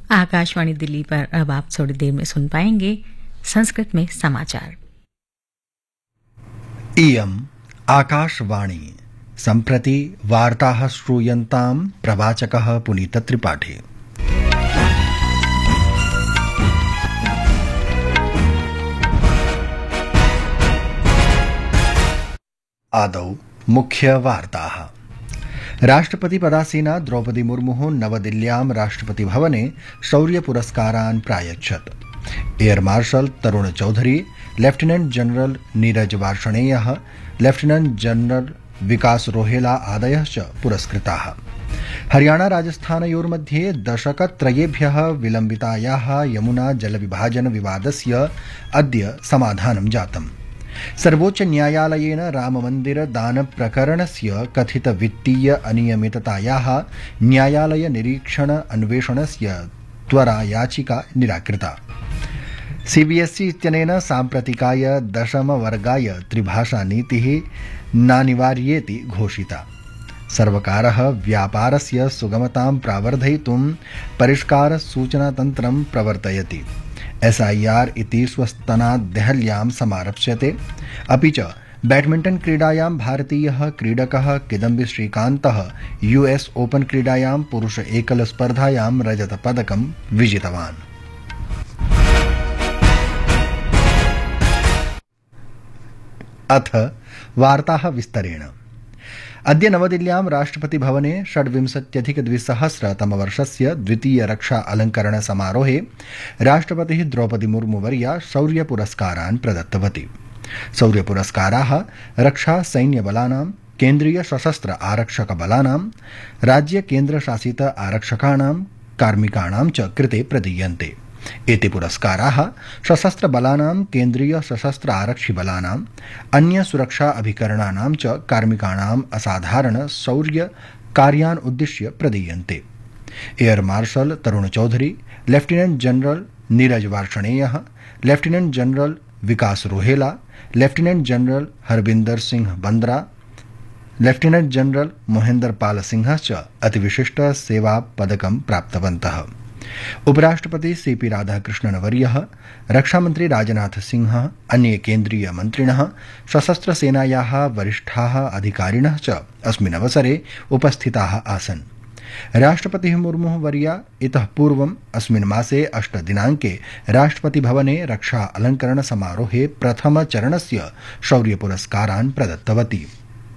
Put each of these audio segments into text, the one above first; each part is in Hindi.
आकाशवाणी दिल्ली पर अब आप थोड़ी देर में सुन पाएंगे संस्कृत में समाचार। इयम् आकाशवाणी सम्प्रति वार्ताः श्रूयन्तां प्रवाचकः पुनीतत्रिपाठी। आदौ मुख्यवार्ताः। राष्ट्रपति पदासीना द्रौपदी मुर्मुः नवदिल्ल्यां राष्ट्रपतिभवने शौर्यपुरस्कारान् प्रायच्छत्। एयर मार्शल तरुण Chaudhary, lieutenant general Neeraj वार्ष्णेयः, lieutenant general विकास रोहेला आदयः च पुरस्कृताः। हरियाणा राजस्थानयोर्मध्ये दशकत्रयेभ्यः विलम्बितायाः यमुना जलविभाजन विवादस्य अद्य समाधानं जातम्। सर्वोच्च न्यायालयेन राममन्दिर दान प्रकरणस्य कथित वित्तीय अनियमिततायाः न्यायालय निरीक्षण अन्वेषणस्य त्वरा याचिका निराकृता। सीबीएसई इत्यनेन साम्प्रतिकाय दशमवर्गाय त्रिभाषा नीतिः नानिवार्येति घोषिता। सर्वकारः व्यापारस्य सुगमतां प्रावर्धयितुं परिष्कार सूचनातन्त्रं प्रवर्तयति। SIR इति स्वस्तनात् देहल्यां समारप्स्यते। अपि च बैडमिण्टन् क्रीडायां भारतीयः क्रीडकः किदम्बी श्रीकान्तः US ओपन क्रीडायां पुरुष एकल स्पर्धायां रजतपदकं विजितवान्। अथ वार्ताः विस्तरेण। अद्य नवदिल्ल्यां राष्ट्रपतिभवने 26,200तमवर्षस्य द्वितीय रक्षा अलङ्करण समारोहे राष्ट्रपतिः द्रौपदी मुर्मुवर्या शौर्यपुरस्कारान् प्रदत्तवती। शौर्यपुरस्काराः रक्षा सैन्यबलानां, केन्द्रीय सशस्त्र आरक्षक बलानां, राज्य केन्द्रशासित आरक्षकाणां, कार्मिकाणां च कृते प्रदीयन्ते। एते पुरस्काराः सशस्त्र बलानां, केन्द्रीय सशस्त्र आरक्षि बलानां, अन्य सुरक्षा अभिकरणानां च कार्मिकाणाम् असाधारण शौर्य कार्यान् उद्दिश्य प्रदीयन्ते। एयर मार्शल तरुण Chaudhary, lieutenant general Neeraj वार्ष्णेयः, lieutenant general विकास Rohela, lieutenant general Harbinder Singh Bandra, lieutenant general Mohendra Pal Singh च अतिविशिष्ट सेवा पदकं प्राप्तवन्तः। उपराष्ट्रपति CP राधाकृष्णन वर्यः, रक्षामंत्री राजनाथ सिंह, अन्ये केन्द्रीय मन्त्रिणः, सशस्त्र सेनायाः वरिष्ठाः अधिकारिणः च अस्मिन् अवसरे उपस्थिताः आसन्। राष्ट्रपतिः मुर्मुः वर्या इतः पूर्वम् अस्मिन् मासे 8 दिनाङ्के राष्ट्रपतिभवने रक्षा अलङ्करण समारोहे प्रथमचरणस्य शौर्यपुरस्कारान् प्रदत्तवती।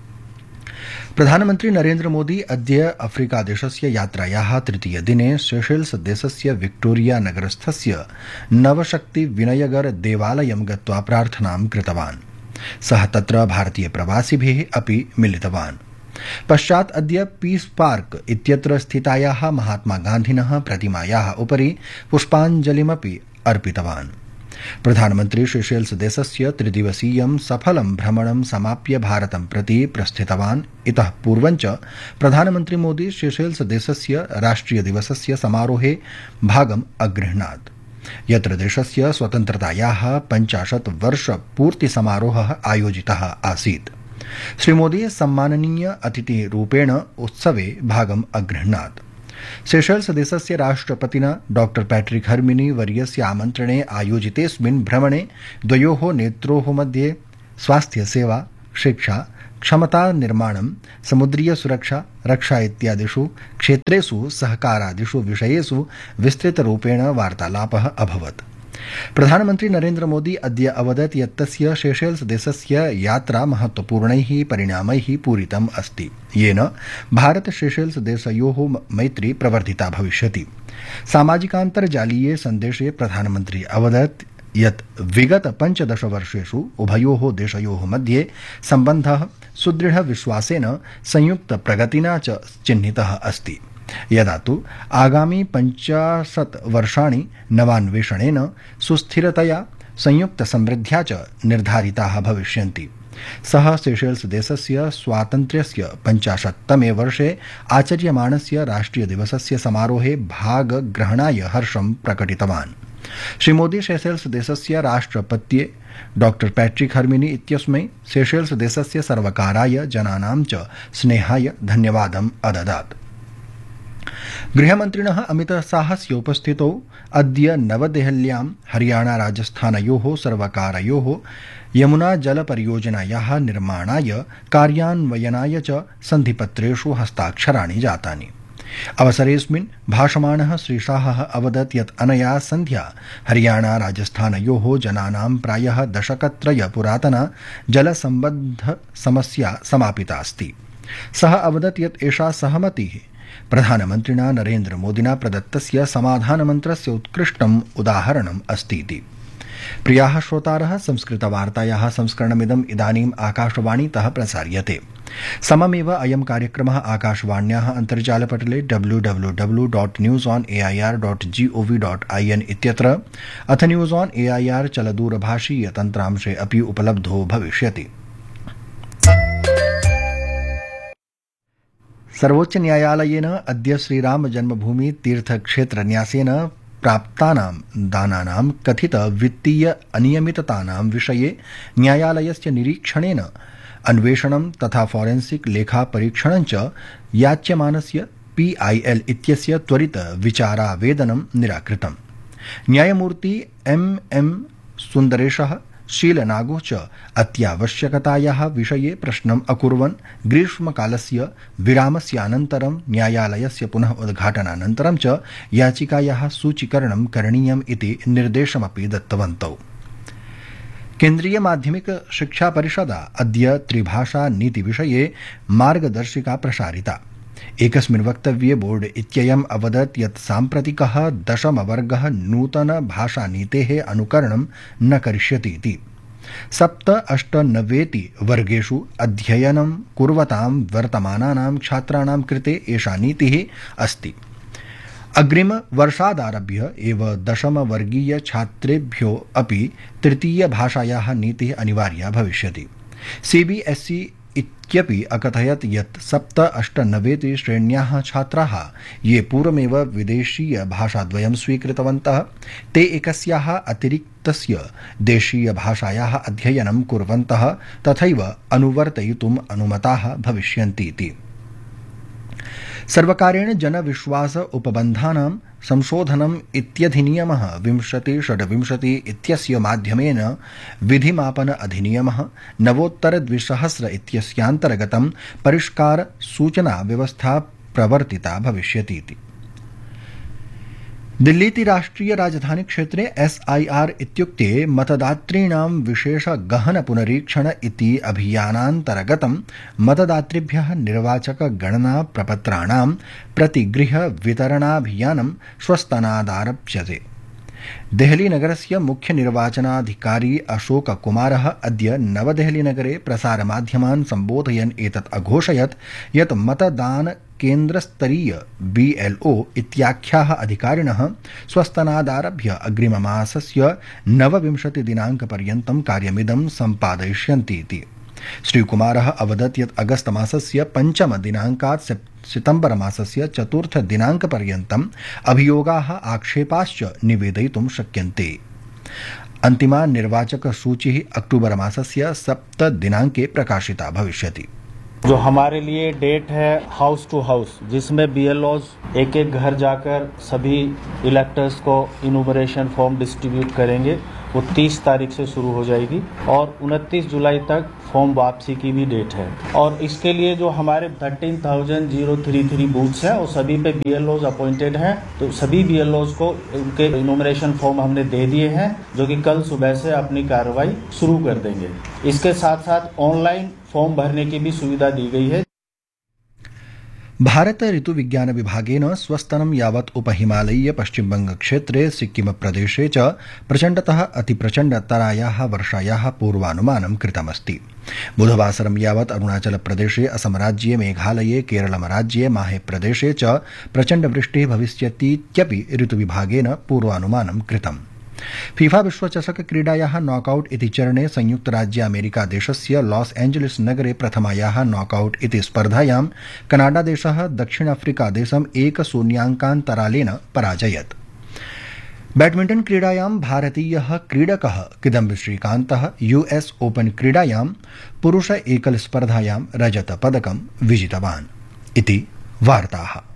प्रधानमन्त्री नरेन्द्र मोदी अद्य अफ्रीका देशस्य यात्रायाः तृतीय दिने सेशेल्स देशस्य विक्टोरिया नगरस्थस्य नवशक्ति विनयगर देवालयं गत्वा प्रार्थनां कृतवान्। सः तत्र भारतीय प्रवासिभिः अपि मिलितवान्। पश्चात् अद्य पीस पार्क इत्यत्र स्थितायाः महात्मा गान्धिनः प्रतिमायाः उपरि पुष्पाञ्जलिमपि अर्पितवान्। प्रधानमन्त्री सेशेल्स देशस्य त्रिदिवसीयं सफलं भ्रमणं समाप्य भारतं प्रति प्रस्थितवान्। इतः पूर्वं च प्रधानमन्त्री मोदी सेशेल्स देशस्य राष्ट्रिय दिवसस्य समारोहे भागम् अगृह्णात्, यत्र देशस्य स्वतन्त्रतायाः 50 वर्ष पूर्ति समारोहः आयोजितः आसीत्। श्रीमोदी सम्माननीय अतिथिरूपेण उत्सवे भागम् अगृह्णात्। सेशेल्स देशस्य राष्ट्रपतिना डॉक्टर पैट्रिक हर्मिनी वर्यस्य आमन्त्रणे आयोजितेऽस्मिन् भ्रमणे द्वयोः नेत्रोः मध्ये स्वास्थ्य सेवा, शिक्षा, क्षमता निर्माणं, समुद्रीय सुरक्षा, रक्षा इत्यादिषु क्षेत्रेषु सहकारादिषु विषयेषु विस्तृतरूपेण वार्तालापः अभवत्। प्रधानमन्त्री नरेन्द्र मोदी अद्य अवदत् यत् तस्य सेशेल्स देशस्य यात्रा महत्वपूर्णैः परिणामैः पूरितम् अस्ति, येन भारत सेशेल्स देशयोः मैत्री प्रवर्धिता भविष्यति। सामाजिकान्तर्जालीये सन्देशे प्रधानमन्त्री अवदत् यत् विगत 15 वर्षेषु उभयोः देशयोः मध्ये सम्बन्धः सुदृढ विश्वासेन, संयुक्त प्रगतिना च चिह्नितः अस्ति। यदा तु आगामी 50 वर्षाणि नवान्वेषणेन, सुस्थिरतया, संयुक्त समृद्ध्या च निर्धारिताः भविष्यन्ति। सः सेशेल्स देशस्य स्वातन्त्र्यस्य 50तमे वर्षे आचर्यमाणस्य राष्ट्रिय दिवसस्य समारोहे भागग्रहणाय हर्षं प्रकटितवान्। श्रीमोदी सेशेल्स देशस्य राष्ट्रपत्ये डॉक्टर पैट्रिक हर्मिनी इत्यस्मै सेशेल्स देशस्य सर्वकाराय, जनानां च स्नेहाय धन्यवादम् अददात्। गृहमन्त्रिणः अमितशाहस्य उपस्थितौ अद्य नवदेहल्यां हरियाणा राजस्थानयोः सर्वकारयोः यमुना जलपरियोजनायाः निर्माणाय कार्यान्वयनाय च सन्धिपत्रेषु हस्ताक्षराणि जातानि। अवसरेऽस्मिन् भाषमाणः श्रीशाहः अवदत् यत् अनया सन्ध्या हरियाणा राजस्थानयोः जनानां प्रायः दशकत्रय पुरातना जलसम्बद्धसमस्या समापिता अस्ति। सः अवदत् यत् एषा सहमतिः प्रधानमन्त्रिणा नरेन्द्रमोदिना प्रदत्तस्य समाधानमन्त्रस्य उत्कृष्टम् उदाहरणम् अस्तीति। प्रियाः श्रोतारः, संस्कृतवार्तायाः संस्करणमिदम् इदानीम् आकाशवाणीतः प्रसार्यते। सममेव अयं कार्यक्रमः आकाशवाण्याः अन्तर्जालपटले www.newsonair.gov.in इत्यत्र अथ न्यूज़ ऑन एआईआर चलदूरभाषीय तन्त्रांशे अपि उपलब्धो भविष्यति। सर्वोच्च न्यायालयेन अद्य श्रीराम जन्मभूमि तीर्थक्षेत्रन्यासेन प्राप्तानां दानानां कथित वित्तीय अनियमिततानां विषये न्यायालयस्य निरीक्षणेन अन्वेषणं तथा फॉरेंसिक लेखा परीक्षणं च याच्यमानस्य PIL इत्यस्य त्वरित विचारावेदनं निराकृतम्। न्यायमूर्ति MM सुन्दरेशः शीलनागो च अत्यावश्यकतायाः विषये प्रश्नम् अकुर्वन् ग्रीष्मकालस्य विरामस्यानन्तरं न्यायालयस्य पुनः उद्घाटनानन्तरं च याचिकायाः सूचीकरणं करणीयम् इति निर्देशमपि दत्तवन्तौ। केन्द्रीय माध्यमिक शिक्षा परिषदा अद्य त्रिभाषा नीति विषये मार्गदर्शिका प्रसारिता। एकस्मिन् वक्तव्ये बोर्ड इत्ययम् अवदत् यत् साम्प्रतिकः दशमवर्गः नूतन भाषानीतेः अनुकरणं न करिष्यति इति। 7, 8, 9 वर्गेषु अध्ययनं कुर्वतां वर्तमानानां छात्राणां कृते एषा नीतिः अस्ति। अग्रिम वर्षादारभ्य एव दशमवर्गीय छात्रेभ्यो अपि तृतीय भाषायाः नीतिः अनिवार्या भविष्यति। CBSE इत्यपि अकथयत् यत् 7, 8, 9 श्रेण्याः छात्राः ये पूर्वमेव विदेशीय भाषाद्वयं स्वीकृतवन्तः ते एकस्याः अतिरिक्तस्य देशीय भाषायाः अध्ययनं कुर्वन्तः तथैव अनुवर्तयितुम् अनुमताः भविष्यन्तीति। सर्वकारेण जनविश्वास उपबन्धानां संशोधनम् इत्यधिनियमः 2026 इत्यस्य माध्यमेन विधिमापन अधिनियमः नवोत्तर 2000 इत्यस्यान्तर्गतं परिष्कार सूचना व्यवस्था प्रवर्तिता भविष्यतीति। दिल्लीति राष्ट्रिय राजधानी क्षेत्रे SIR इत्युक्ते मतदातॄणां विशेष गहन पुनरीक्षण इति अभियानान्तर्गतं मतदातृभ्यः निर्वाचक गणना प्रपत्राणां प्रतिगृह वितरणाभियानं श्वस्तनादारभ्यते। देहलीनगरस्य मुख्य निर्वाचनाधिकारी अशोक कुमारः अद्य नवदेहलीनगरे प्रसारमाध्यमान् सम्बोधयन् एतत् अघोषयत् यत् मतदान केन्द्रस्तरीय BLO इत्याख्याः अधिकारिणः स्वस्तनादारभ्य अग्रिममासस्य 29 दिनाङ्कपर्यन्तं कार्यमिदं सम्पादयिष्यन्तीति। श्रीकुमारः अवदत् यत् अगस्त मासस्य 5 दिनाङ्कात् सितम्बर मासस्य 4 दिनाङ्कपर्यन्तम् अभियोगाः आक्षेपाश्च निवेदयितुं शक्यन्ते। अन्तिमा निर्वाचकसूचिः अक्टूबर मासस्य 7 दिनाङ्के प्रकाशिता भविष्यति। जो हमारे लिए डेट है हाउस टू हाउस, जिसमें BLOs एक एक घर जाकर सभी इलेक्टर्स को इनुमरेशन फॉर्म डिस्ट्रीब्यूट करेंगे, वो 30 तारीख से शुरू हो जाएगी और 29 जुलाई तक फॉर्म वापसी की भी डेट है। और इसके लिए जो हमारे 13,033 बूथ्स हैं, वो सभी पे BLOs अपॉइंटेड हैं, तो सभी BLOs को उनके इनुमरेशन फॉर्म हमने दे दिए हैं, जो कि कल सुबह से अपनी कार्रवाई शुरू कर देंगे। इसके साथ साथ ऑनलाइन फॉर्म भरने की भी सुविधा दी गई है। भारत ऋतु विज्ञान विभागेन स्वस्तनं यावत् उपहिमालयीय पश्चिमबंग क्षेत्रे सिक्किम प्रदेशे च प्रचण्डतः अतिप्रचण्डतरायाः वर्षायाः पूर्वानुमानं कृतमस्ति। बुधवासरं यावत् अरुणाचल प्रदेशे, असम राज्ये, मेघालये, केरलम राज्ये, माहे प्रदेशे च प्रचण्डवृष्टिः भविष्यतीत्यपि ऋतुविभागेन पूर्वानुमानं कृतम्। फीफा विश्वचषक क्रीडायाः नॉकआउट इति चरणे संयुक्त राज्य अमेरिका देशस्य लॉस एंजलिस नगरे प्रथमायाः नॉकआउट इति स्पर्धायां कनाडा देशः दक्षिण अफ्रीका देशं 1-0 पराजयत्। बैडमिण्टन क्रीडायां भारतीयः क्रीडकः किदम्बी श्रीकान्तः US ओपन क्रीडायां पुरुष एकल स्पर्धायां रजत पदकं विजितवान्। इति वार्ताः।